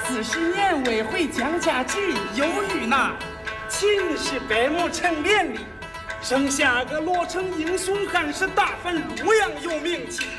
40年未回江家集，由于那秦氏百亩陈连理，生下个罗成英雄汉士，大凡洛阳有名气。